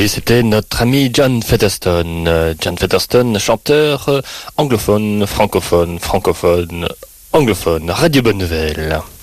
Et c'était notre ami John Featherstone. John Featherstone, chanteur anglophone, francophone, anglophone, Radio Bonne Nouvelle.